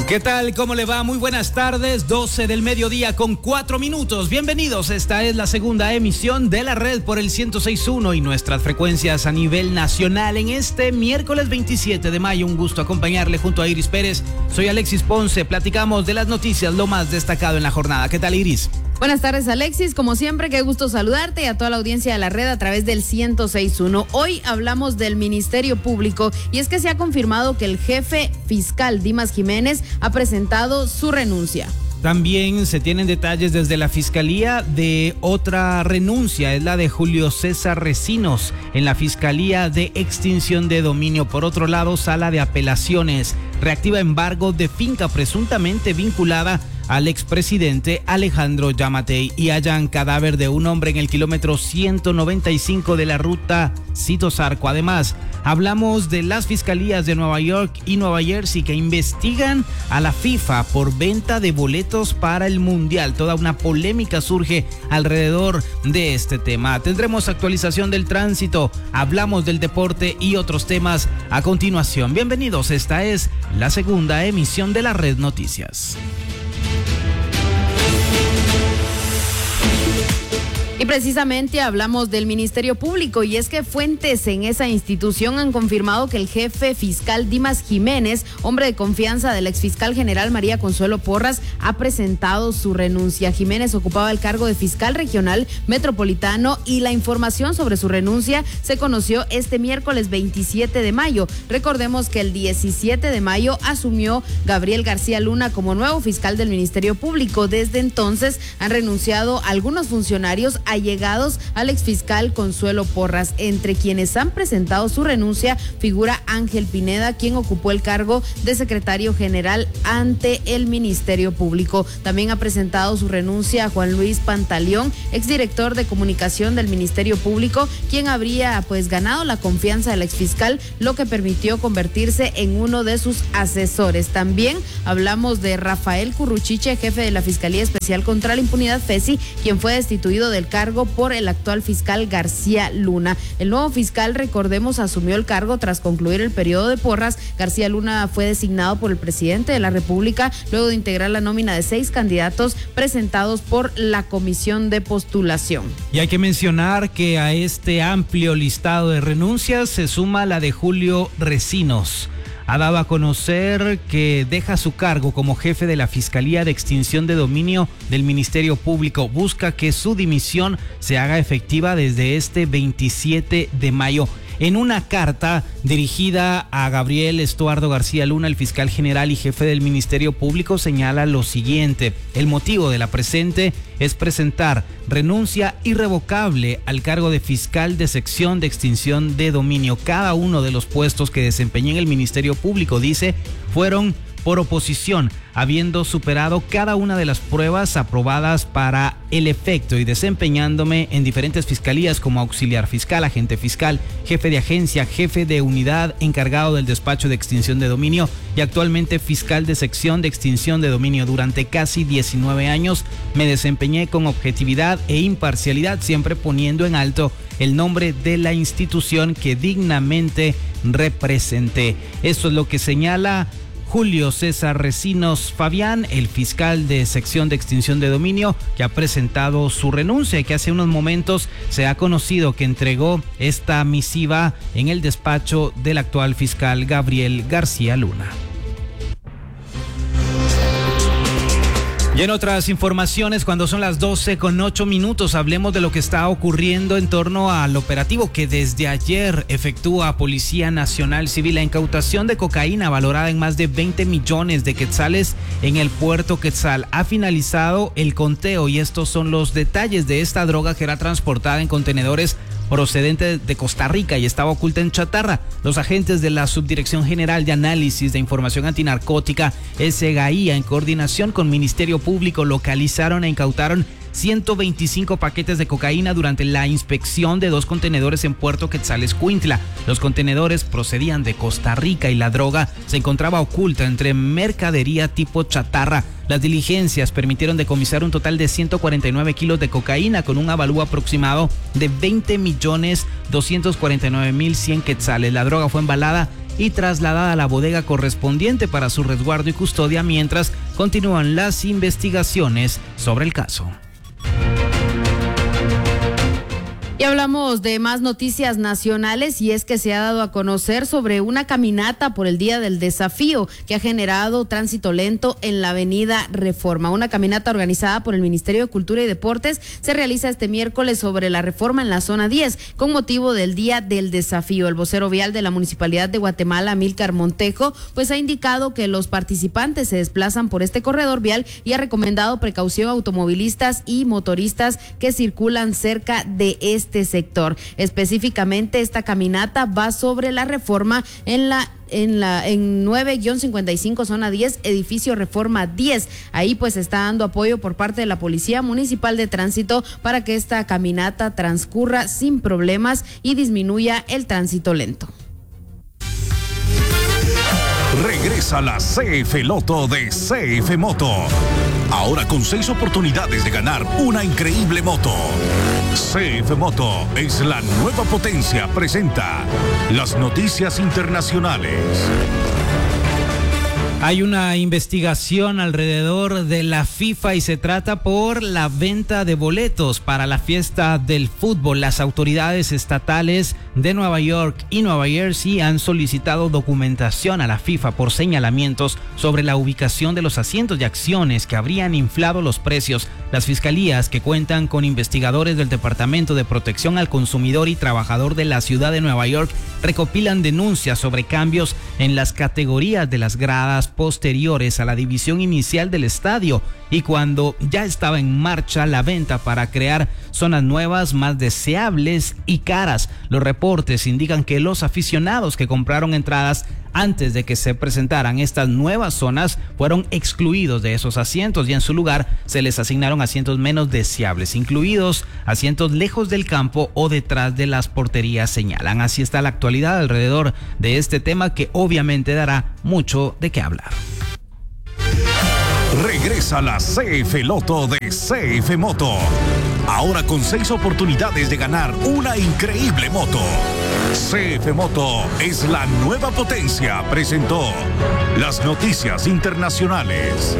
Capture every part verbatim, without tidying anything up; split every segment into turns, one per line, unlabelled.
¿Qué tal? ¿Cómo le va? Muy buenas tardes, doce del mediodía con cuatro minutos. Bienvenidos, esta es la segunda emisión de la red por el ciento seis punto uno y nuestras frecuencias a nivel nacional en este miércoles veintisiete de mayo. Un gusto acompañarle junto a Iris Pérez. Soy Alexis Ponce, platicamos de las noticias, lo más destacado en la jornada. ¿Qué tal, Iris?
Buenas tardes, Alexis. Como siempre, qué gusto saludarte y a toda la audiencia de la red a través del ciento seis punto uno. Hoy hablamos del Ministerio Público y es que se ha confirmado que el jefe fiscal Dimas Jiménez ha presentado su renuncia.
También se tienen detalles desde la Fiscalía de otra renuncia, es la de Julio César Recinos en la Fiscalía de Extinción de Dominio. Por otro lado, Sala de Apelaciones reactiva embargo de finca presuntamente vinculada al expresidente Alejandro Yamatei y hallan cadáver de un hombre en el kilómetro ciento noventa y cinco de la ruta Cito-Zarco. Además, hablamos de las fiscalías de Nueva York y Nueva Jersey que investigan a la FIFA por venta de boletos para el Mundial. Toda una polémica surge alrededor de este tema. Tendremos actualización del tránsito, hablamos del deporte y otros temas a continuación. Bienvenidos, esta es la segunda emisión de la Red Noticias.
Y precisamente hablamos del Ministerio Público y es que fuentes en esa institución han confirmado que el jefe fiscal Dimas Jiménez, hombre de confianza del exfiscal general María Consuelo Porras, ha presentado su renuncia. Jiménez ocupaba el cargo de fiscal regional metropolitano y la información sobre su renuncia se conoció este miércoles veintisiete de mayo. Recordemos que el diecisiete de mayo asumió Gabriel García Luna como nuevo fiscal del Ministerio Público. Desde entonces han renunciado algunos funcionarios allegados al exfiscal Consuelo Porras. Entre quienes han presentado su renuncia figura Ángel Pineda, quien ocupó el cargo de secretario general ante el Ministerio Público. También ha presentado su renuncia a Juan Luis Pantaleón, exdirector de comunicación del Ministerio Público, quien habría pues ganado la confianza del exfiscal, lo que permitió convertirse en uno de sus asesores. También hablamos de Rafael Curruchiche, jefe de la Fiscalía Especial contra la Impunidad FESI, quien fue destituido del cargo por el actual fiscal García Luna. El nuevo fiscal, recordemos, asumió el cargo tras concluir el periodo de Porras. García Luna fue designado por el presidente de la República luego de integrar la nómina de seis candidatos presentados por la Comisión de Postulación.
Y hay que mencionar que a este amplio listado de renuncias se suma la de Julio Recinos. Ha dado a conocer que deja su cargo como jefe de la Fiscalía de Extinción de Dominio del Ministerio Público. Busca que su dimisión se haga efectiva desde este veintisiete de mayo. En una carta dirigida a Gabriel Estuardo García Luna, el fiscal general y jefe del Ministerio Público, señala lo siguiente: el motivo de la presente es presentar renuncia irrevocable al cargo de fiscal de sección de extinción de dominio. Cada uno de los puestos que desempeñé en el Ministerio Público, dice, fueron por oposición, habiendo superado cada una de las pruebas aprobadas para el efecto y desempeñándome en diferentes fiscalías como auxiliar fiscal, agente fiscal, jefe de agencia, jefe de unidad encargado del despacho de extinción de dominio y actualmente fiscal de sección de extinción de dominio. Durante casi diecinueve años me desempeñé con objetividad e imparcialidad, siempre poniendo en alto el nombre de la institución que dignamente representé. Esto es lo que señala Julio César Recinos Fabián, el fiscal de sección de extinción de dominio, que ha presentado su renuncia y que hace unos momentos se ha conocido que entregó esta misiva en el despacho del actual fiscal Gabriel García Luna. Y en otras informaciones, cuando son las doce con ocho minutos, hablemos de lo que está ocurriendo en torno al operativo que desde ayer efectúa Policía Nacional Civil. La incautación de cocaína valorada en más de veinte millones de quetzales en el puerto Quetzal. Ha finalizado el conteo y estos son los detalles de esta droga que era transportada en contenedores procedente de Costa Rica y estaba oculta en chatarra. Los agentes de la Subdirección General de Análisis de Información Antinarcótica, SGAIA, en coordinación con Ministerio Público, localizaron e incautaron ciento veinticinco paquetes de cocaína durante la inspección de dos contenedores en Puerto Quetzal, Escuintla. Los contenedores procedían de Costa Rica y la droga se encontraba oculta entre mercadería tipo chatarra. Las diligencias permitieron decomisar un total de ciento cuarenta y nueve kilos de cocaína con un avalúo aproximado de veinte millones doscientos cuarenta y nueve mil cien quetzales. La droga fue embalada y trasladada a la bodega correspondiente para su resguardo y custodia mientras continúan las investigaciones sobre el caso.
Y hablamos de más noticias nacionales, y es que se ha dado a conocer sobre una caminata por el Día del Desafío que ha generado tránsito lento en la avenida Reforma. Una caminata organizada por el Ministerio de Cultura y Deportes se realiza este miércoles sobre la Reforma en la zona diez con motivo del Día del Desafío. El vocero vial de la Municipalidad de Guatemala, Amílcar Montejo, pues ha indicado que los participantes se desplazan por este corredor vial y ha recomendado precaución a automovilistas y motoristas que circulan cerca de este este sector. Específicamente, esta caminata va sobre la Reforma en la en la en nueve guión cincuenta y cinco zona diez, edificio Reforma diez. Ahí pues está dando apoyo por parte de la Policía Municipal de Tránsito para que esta caminata transcurra sin problemas y disminuya el tránsito lento.
Regresa la C F Loto de C F Moto. Ahora con seis oportunidades de ganar una increíble moto. C F Moto es la nueva potencia. Presenta las noticias internacionales.
Hay una investigación alrededor de la FIFA y se trata por la venta de boletos para la fiesta del fútbol. Las autoridades estatales de Nueva York y Nueva Jersey han solicitado documentación a la FIFA por señalamientos sobre la ubicación de los asientos y acciones que habrían inflado los precios. Las fiscalías, que cuentan con investigadores del Departamento de Protección al Consumidor y Trabajador de la ciudad de Nueva York, recopilan denuncias sobre cambios en las categorías de las gradas posteriores a la división inicial del estadio y cuando ya estaba en marcha la venta para crear zonas nuevas más deseables y caras. Los reportes indican que los aficionados que compraron entradas antes de que se presentaran estas nuevas zonas fueron excluidos de esos asientos y en su lugar se les asignaron asientos menos deseables, incluidos asientos lejos del campo o detrás de las porterías, señalan. Así está la actualidad alrededor de este tema que obviamente dará mucho de qué hablar.
Regresa la C F Loto de C F Moto. Ahora con seis oportunidades de ganar una increíble moto. C F Moto es la nueva potencia. Presentó las noticias internacionales.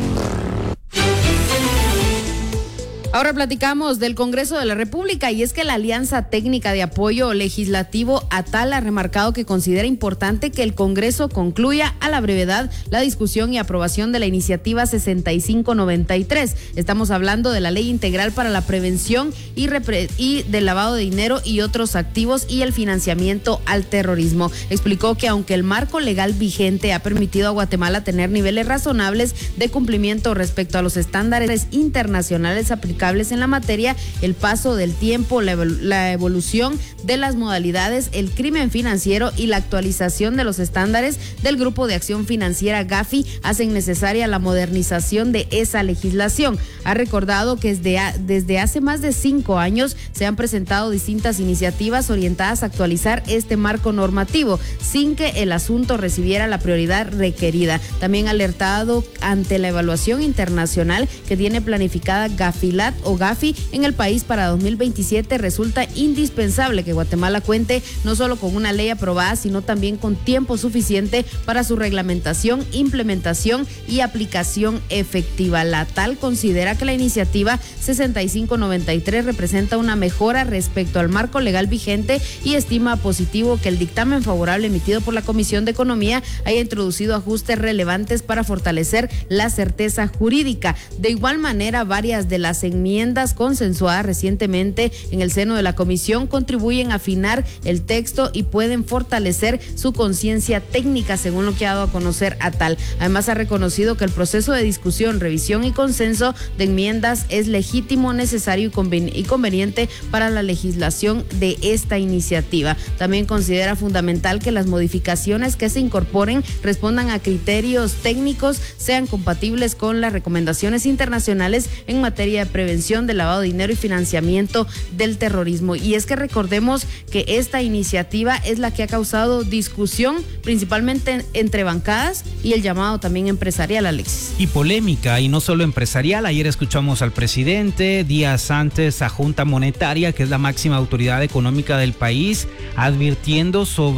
Ahora platicamos del Congreso de la República, y es que la Alianza Técnica de Apoyo Legislativo ATAL ha remarcado que considera importante que el Congreso concluya a la brevedad la discusión y aprobación de la iniciativa sesenta y cinco noventa y tres. Estamos hablando de la Ley Integral para la Prevención y, repre- y del lavado de dinero y otros activos y el financiamiento al terrorismo. Explicó que aunque el marco legal vigente ha permitido a Guatemala tener niveles razonables de cumplimiento respecto a los estándares internacionales aplicables en la materia, el paso del tiempo, la, evol- la evolución de las modalidades, el crimen financiero y la actualización de los estándares del Grupo de Acción Financiera Gafi hacen necesaria la modernización de esa legislación. Ha recordado que desde, a- desde hace más de cinco años se han presentado distintas iniciativas orientadas a actualizar este marco normativo sin que el asunto recibiera la prioridad requerida. También ha alertado ante la evaluación internacional que tiene planificada Gafilat o Gafi en el país para dos mil veintisiete. Resulta indispensable que Guatemala cuente no solo con una ley aprobada, sino también con tiempo suficiente para su reglamentación, implementación y aplicación efectiva. La TAL considera que la iniciativa sesenta y cinco noventa y tres representa una mejora respecto al marco legal vigente y estima positivo que el dictamen favorable emitido por la Comisión de Economía haya introducido ajustes relevantes para fortalecer la certeza jurídica. De igual manera, varias de las enmiendas consensuadas recientemente en el seno de la comisión contribuyen a afinar el texto y pueden fortalecer su conciencia técnica, según lo que ha dado a conocer ATAL. Además, ha reconocido que el proceso de discusión, revisión y consenso de enmiendas es legítimo, necesario y, conven- y conveniente para la legislación de esta iniciativa. También considera fundamental que las modificaciones que se incorporen respondan a criterios técnicos, sean compatibles con las recomendaciones internacionales en materia de prevención del lavado de dinero y financiamiento del terrorismo. Y es que recordemos que esta iniciativa es la que ha causado discusión principalmente entre bancadas y el llamado también empresarial, Alexis.
Y polémica, y no solo empresarial. Ayer escuchamos al presidente, días antes a Junta Monetaria, que es la máxima autoridad económica del país, advirtiendo sobre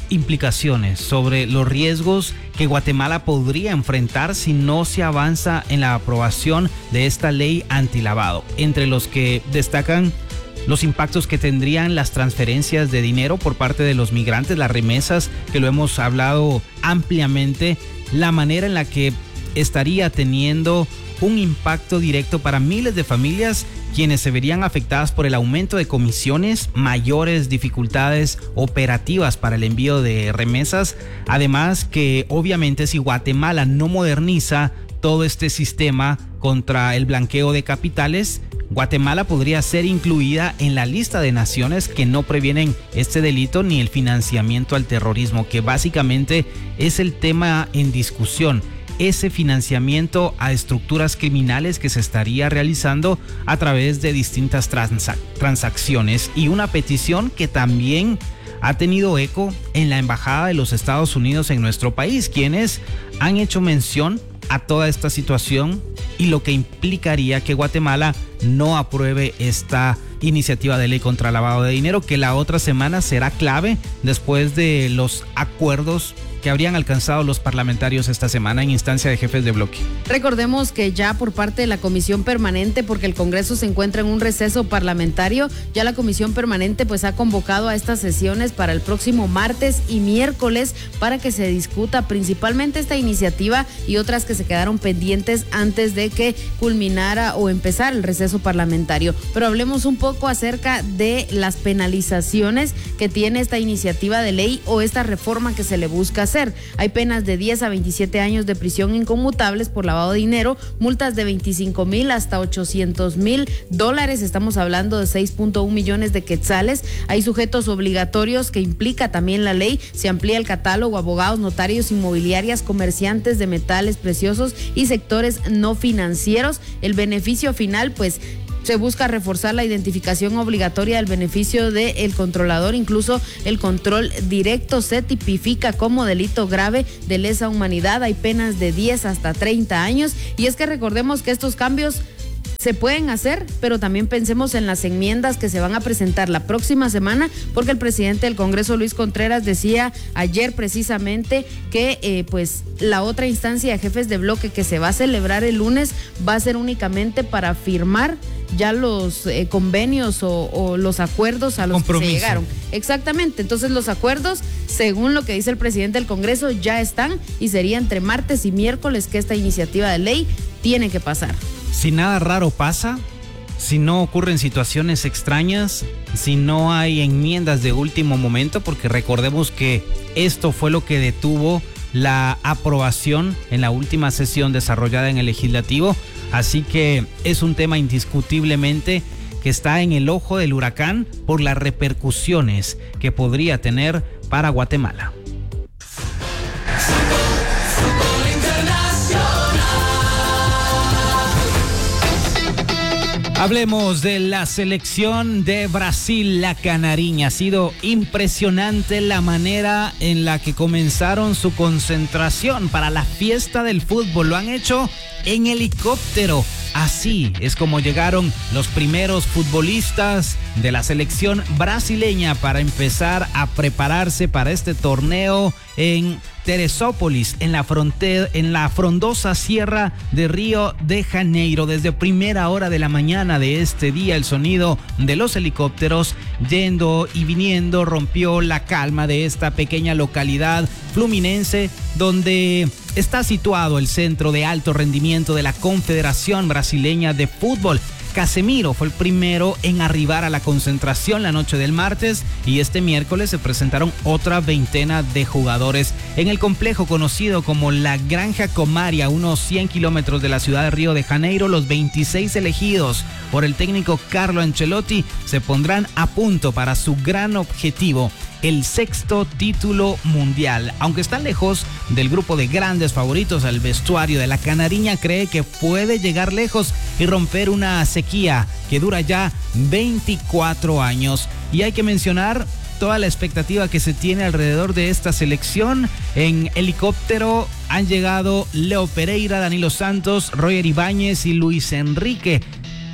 implicaciones, sobre los riesgos que Guatemala podría enfrentar si no se avanza en la aprobación de esta ley antilavado, entre los que destacan los impactos que tendrían las transferencias de dinero por parte de los migrantes, las remesas, que lo hemos hablado ampliamente, la manera en la que estaría teniendo un impacto directo para miles de familias quienes se verían afectadas por el aumento de comisiones, mayores dificultades operativas para el envío de remesas. Además que obviamente si Guatemala no moderniza todo este sistema contra el blanqueo de capitales, Guatemala podría ser incluida en la lista de naciones que no previenen este delito ni el financiamiento al terrorismo, que básicamente es el tema en discusión. Ese financiamiento a estructuras criminales que se estaría realizando a través de distintas transac- transacciones y una petición que también ha tenido eco en la Embajada de los Estados Unidos en nuestro país, quienes han hecho mención a toda esta situación y lo que implicaría que Guatemala no apruebe esta iniciativa de ley contra el lavado de dinero, que la otra semana será clave después de los acuerdos que habrían alcanzado los parlamentarios esta semana en instancia de jefes de bloque.
Recordemos que ya por parte de la Comisión Permanente, porque el Congreso se encuentra en un receso parlamentario, ya la Comisión Permanente pues ha convocado a estas sesiones para el próximo martes y miércoles para que se discuta principalmente esta iniciativa y otras que se quedaron pendientes antes de que culminara o empezara el receso parlamentario. Pero hablemos un poco acerca de las penalizaciones que tiene esta iniciativa de ley o esta reforma que se le busca hacer. Hay penas de diez a veintisiete años de prisión inconmutables por lavado de dinero, multas de veinticinco mil hasta ochocientos mil dólares, estamos hablando de seis punto uno millones de quetzales. Hay sujetos obligatorios que implica también la ley, se amplía el catálogo: abogados, notarios, inmobiliarias, comerciantes de metales preciosos y sectores no financieros. El beneficio final, pues se busca reforzar la identificación obligatoria del beneficio del controlador, incluso el control directo se tipifica como delito grave de lesa humanidad. Hay penas de diez hasta treinta años y es que recordemos que estos cambios se pueden hacer, pero también pensemos en las enmiendas que se van a presentar la próxima semana, porque el presidente del Congreso, Luis Contreras, decía ayer precisamente que eh, pues la otra instancia de jefes de bloque que se va a celebrar el lunes va a ser únicamente para firmar ya los eh, convenios o, o los acuerdos a los Compromiso. que se llegaron. Exactamente, entonces los acuerdos, según lo que dice el presidente del Congreso, ya están y sería entre martes y miércoles que esta iniciativa de ley tiene que pasar.
Si nada raro pasa, si no ocurren situaciones extrañas, si no hay enmiendas de último momento, porque recordemos que esto fue lo que detuvo la aprobación en la última sesión desarrollada en el legislativo, así que es un tema indiscutiblemente que está en el ojo del huracán por las repercusiones que podría tener para Guatemala. Hablemos de la selección de Brasil, la canariña. Ha sido impresionante la manera en la que comenzaron su concentración para la fiesta del fútbol. Lo han hecho en helicóptero. Así es como llegaron los primeros futbolistas de la selección brasileña para empezar a prepararse para este torneo en Teresópolis, en la frontera, en la frondosa sierra de Río de Janeiro. Desde primera hora de la mañana de este día, el sonido de los helicópteros yendo y viniendo rompió la calma de esta pequeña localidad fluminense, donde está situado el centro de alto rendimiento de la Confederación Brasileña de Fútbol. Casemiro fue el primero en arribar a la concentración la noche del martes y este miércoles se presentaron otra veintena de jugadores en el complejo conocido como la Granja Comaria, a unos cien kilómetros de la ciudad de Río de Janeiro. Los veintiséis elegidos por el técnico Carlo Ancelotti se pondrán a punto para su gran objetivo, el sexto título mundial. Aunque está lejos del grupo de grandes favoritos, el vestuario de la canariña cree que puede llegar lejos y romper una sequía que dura ya veinticuatro años. Y hay que mencionar toda la expectativa que se tiene alrededor de esta selección. En helicóptero han llegado Leo Pereira, Danilo Santos, Roger Ibáñez y Luis Enrique.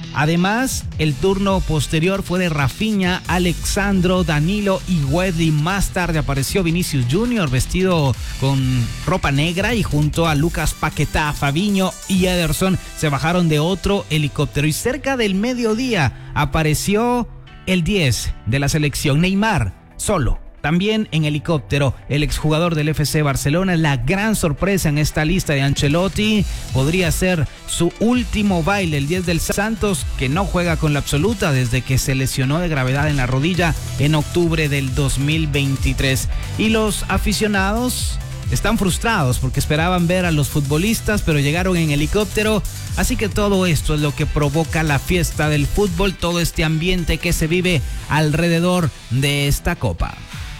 Además, el turno posterior fue de Rafinha, Alexandro, Danilo y Wesley. Más tarde apareció Vinicius Junior vestido con ropa negra y junto a Lucas Paquetá, Fabinho y Ederson se bajaron de otro helicóptero. Y cerca del mediodía apareció el diez de la selección, Neymar, solo. También en helicóptero, el exjugador del F C Barcelona, la gran sorpresa en esta lista de Ancelotti, podría ser su último baile, el diez del Santos, que no juega con la absoluta desde que se lesionó de gravedad en la rodilla en octubre del dos mil veintitrés. Y los aficionados están frustrados porque esperaban ver a los futbolistas, pero llegaron en helicóptero. Así que todo esto es lo que provoca la fiesta del fútbol, todo este ambiente que se vive alrededor de esta copa.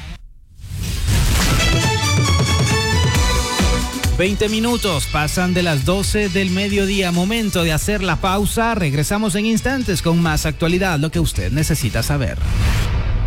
veinte minutos pasan de las doce del mediodía, momento de hacer la pausa. Regresamos en instantes con más actualidad, lo que usted necesita saber.